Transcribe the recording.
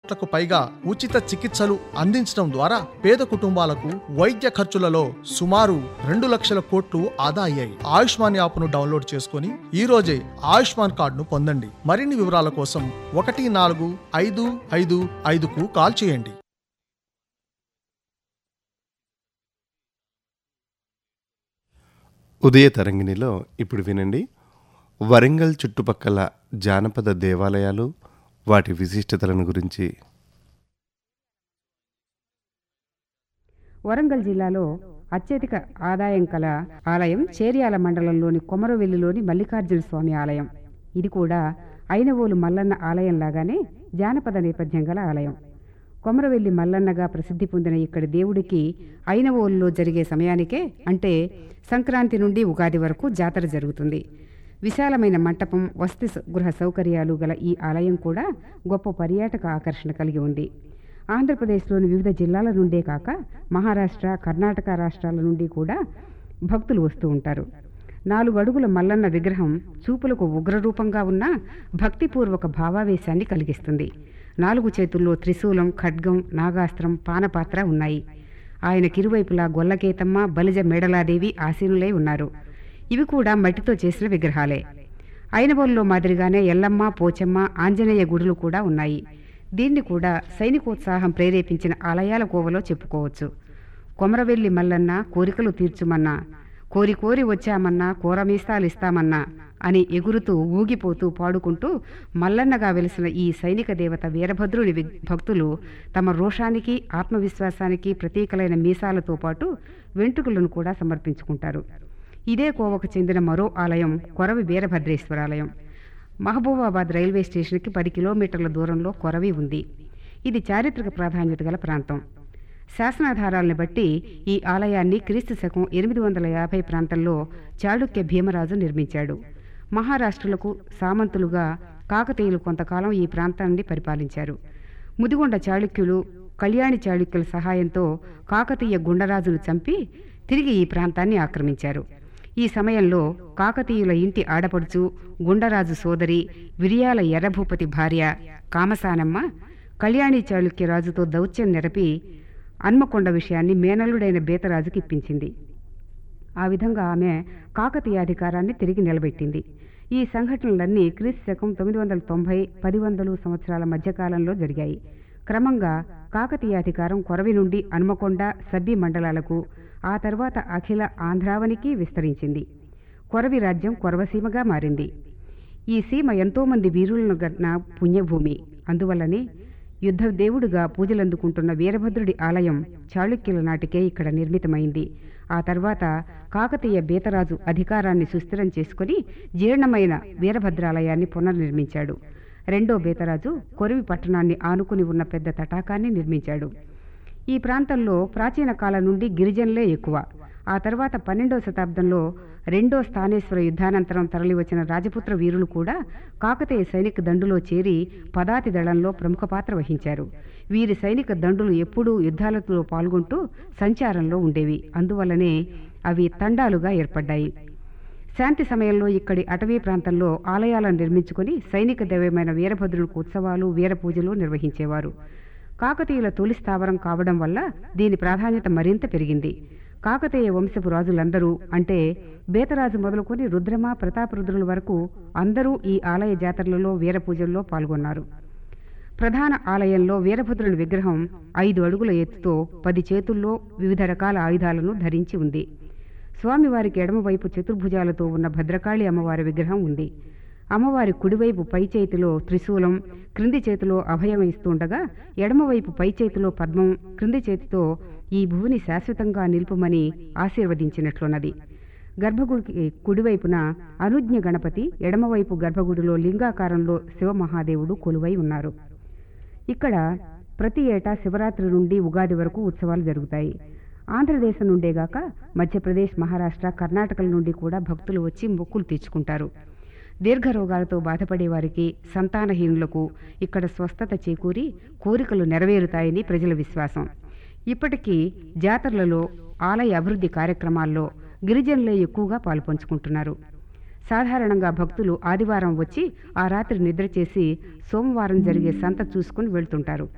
కోట్లకు పైగా ఉచిత చికిత్సలు అందించడం ద్వారా పేద కుటుంబాలకు వైద్య ఖర్చులలో సుమారు 2 లక్షల కోట్లు ఆదా అయ్యాయి. ఆయుష్మాన్ యాప్ను డౌన్లోడ్ చేసుకుని ఈ రోజే ఆయుష్మాన్ కార్డును పొందండి. మరిన్ని వివరాల కోసం 14555కు కాల్ చేయండి. ఉదయ తరంగిణిలో ఇప్పుడు వినండి, వరంగల్ చుట్టుపక్కల జానపద దేవాలయాలు, వాటి విశిష్టతలను గురించి. వరంగల్ జిల్లాలో అత్యధిక ఆదాయం కల ఆలయం చేర్యాల మండలంలోని కొమరవెల్లిలోని మల్లికార్జున స్వామి ఆలయం. ఇది కూడా ఐనవోలు మల్లన్న ఆలయంలాగానే జానపద నేపథ్యం గల ఆలయం. కొమరవెల్లి మల్లన్నగా ప్రసిద్ధి పొందిన ఇక్కడి దేవుడికి ఐనవోలులో జరిగే సమయానికే, అంటే సంక్రాంతి నుండి ఉగాది వరకు జాతర జరుగుతుంది. విశాలమైన మంటపం, వసతి గృహ సౌకర్యాలు గల ఈ ఆలయం కూడా గొప్ప పర్యాటక ఆకర్షణ కలిగి ఉంది. ఆంధ్రప్రదేశ్లోని వివిధ జిల్లాల నుండే కాక మహారాష్ట్ర, కర్ణాటక రాష్ట్రాల నుండి కూడా భక్తులు వస్తూ ఉంటారు. 4 అడుగుల మల్లన్న విగ్రహం చూపులకు ఉగ్రరూపంగా ఉన్న భక్తిపూర్వక భావావేశాన్ని కలిగిస్తుంది. 4 చేతుల్లో త్రిశూలం, ఖడ్గం, నాగాస్త్రం, పానపాత్ర ఉన్నాయి. ఆయన కిరువైపులా గొల్లకేతమ్మ, బలిజ మేడలాదేవి ఆసీనులై ఉన్నారు. ఇవి కూడా మట్టితో చేసిన విగ్రహాలే. ఐనవోలులో మాదిరిగానే ఎల్లమ్మ, పోచమ్మ, ఆంజనేయ గుడులు కూడా ఉన్నాయి. దీన్ని కూడా సైనికోత్సాహం ప్రేరేపించిన ఆలయాల కోవలో చెప్పుకోవచ్చు. కొమరవెల్లి మల్లన్న కోరికలు తీర్చుమన్నా, కోరి కోరి వచ్చామన్నా, కోరమీస్తాలు ఇస్తామన్నా అని ఎగురుతూ ఊగిపోతూ పాడుకుంటూ మల్లన్నగా వెలిసిన ఈ సైనిక దేవత వీరభద్రుని భక్తులు తమ రోషానికి, ఆత్మవిశ్వాసానికి ప్రతీకలైన మీసాలతో పాటు వెంట్రుకలను కూడా సమర్పించుకుంటారు. ఇదే కోవకు చెందిన మరో ఆలయం కొరవి వీరభద్రేశ్వరాలయం. మహబూబాబాద్ రైల్వే స్టేషన్కి 10 కిలోమీటర్ల దూరంలో కొరవి ఉంది. ఇది చారిత్రక ప్రాధాన్యత గల ప్రాంతం. శాసనాధారాలను బట్టి ఈ ఆలయాన్ని క్రీస్తు శకం 850 ప్రాంతంలో చాళుక్య భీమరాజు నిర్మించాడు. మహారాష్ట్రులకు సామంతులుగా కాకతీయులు కొంతకాలం ఈ ప్రాంతాన్ని పరిపాలించారు. ముదిగొండ చాళుక్యులు, కళ్యాణి చాళుక్యుల సహాయంతో కాకతీయ గుండరాజును చంపి తిరిగి ఈ ప్రాంతాన్ని ఆక్రమించారు. ఈ సమయంలో కాకతీయుల ఇంటి ఆడపడుచు, గుండరాజు సోదరి, విరియాల ఎర్రభూపతి భార్య కామసానమ్మ కళ్యాణి చాళుక్య రాజుతో దౌత్యం నెరపి హన్మకొండ విషయాన్ని మేనల్లుడైన బేతరాజుకి ఇప్పించింది. ఆ విధంగా ఆమె కాకతీయ అధికారాన్ని తిరిగి నిలబెట్టింది. ఈ సంఘటనలన్నీ క్రీస్తు శకం 990-1000 సంవత్సరాల మధ్యకాలంలో జరిగాయి. క్రమంగా కాకతీయ అధికారం కొరవి నుండి హన్మకొండ, సబ్బి మండలాలకు, ఆ తర్వాత అఖిల ఆంధ్రావనికి విస్తరించింది. కొరవి రాజ్యం కొరవసీమగా మారింది. ఈ సీమ ఎంతోమంది వీరులను గన్న పుణ్యభూమి. అందువల్లనే యుద్ధ దేవుడుగా పూజలందుకుంటున్న వీరభద్రుడి ఆలయం చాళుక్యుల నాటికే ఇక్కడ నిర్మితమైంది. ఆ తర్వాత కాకతీయ బేతరాజు అధికారాన్ని సుస్థిరం చేసుకుని జీర్ణమైన వీరభద్రాలయాన్ని పునర్నిర్మించాడు. రెండో బేతరాజు కొరివి పట్టణాన్ని ఆనుకుని ఉన్న పెద్ద తటాకాన్ని నిర్మించాడు. ఈ ప్రాంతంలో ప్రాచీన కాలం నుండి గిరిజనులే ఎక్కువ. ఆ తర్వాత 12వ శతాబ్దంలో రెండో స్థానేశ్వర యుద్ధానంతరం తరలివచ్చిన రాజపుత్ర వీరులు కూడా కాకతీయ సైనిక దండులో చేరి పదాతి దళంలో ప్రముఖ పాత్ర వహించారు. వీరి సైనిక దండులు ఎప్పుడూ యుద్ధాలలో పాల్గొంటూ సంచారంలో ఉండేవి. అందువల్లనే అవి తండాలుగా ఏర్పడ్డాయి. శాంతి సమయంలో ఇక్కడి అటవీ ప్రాంతంలో ఆలయాలను నిర్మించుకుని సైనిక దైవమైన వీరభద్రునికి ఉత్సవాలు, వీరపూజలు నిర్వహించేవారు. కాకతీయుల తొలి స్థావరం కావడం వల్ల దీని ప్రాధాన్యత మరింత పెరిగింది. కాకతీయ వంశపు రాజులందరూ, అంటే బేతరాజు మొదలుకొని రుద్రమ, ప్రతాపరుద్రుల వరకు అందరూ ఈ ఆలయ జాతరలలో, వీరపూజల్లో పాల్గొన్నారు. ప్రధాన ఆలయంలో వీరభద్రుని విగ్రహం 5 అడుగుల ఎత్తుతో 10 చేతుల్లో వివిధ రకాల ఆయుధాలను ధరించి ఉంది. స్వామివారికి ఎడమవైపు చతుర్భుజాలతో ఉన్న భద్రకాళి అమ్మవారి విగ్రహం ఉంది. అమ్మవారి కుడివైపు పై చేతిలో త్రిశూలం, క్రింది చేతిలో అభయం ఇస్తుండగా ఎడమవైపు పై చేతిలో పద్మం, క్రింది చేతితో ఈ భూమిని శాశ్వతంగా నిలుపుమని ఆశీర్వదించినట్లున్నది. గర్భగుడికి కుడివైపున అనుజ్ఞ గణపతి, ఎడమవైపు గర్భగుడిలో లింగాకారంలో శివమహాదేవుడు కొలువై ఉన్నారు. ఇక్కడ ప్రతి ఏటా శివరాత్రి నుండి ఉగాది వరకు ఉత్సవాలు జరుగుతాయి. ఆంధ్రదేశం నుండేగాక మధ్యప్రదేశ్, మహారాష్ట్ర, కర్ణాటకల నుండి కూడా భక్తులు వచ్చి మొక్కులు తీర్చుకుంటారు. దీర్ఘరోగాలతో బాధపడే వారికి, సంతానహీనులకు ఇక్కడ స్వస్థత చేకూరి కోరికలు నెరవేరుతాయని ప్రజల విశ్వాసం. ఇప్పటికీ జాతరలలో, ఆలయ అభివృద్ధి కార్యక్రమాల్లో గిరిజనులే ఎక్కువగా పాలుపంచుకుంటున్నారు. సాధారణంగా భక్తులు ఆదివారం వచ్చి ఆ రాత్రి నిద్ర చేసి సోమవారం జరిగే సంత చూసుకుని వెళ్తుంటారు.